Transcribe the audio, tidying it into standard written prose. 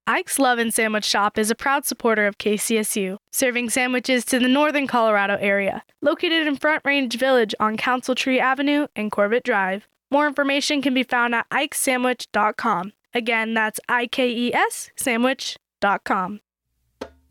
Ike's Love and Sandwich Shop is a proud supporter of KCSU, serving sandwiches to the northern Colorado area. Located in Front Range Village on Council Tree Avenue and Corbett Drive. More information can be found at ikessandwich.com. Again, that's IKES sandwich.com.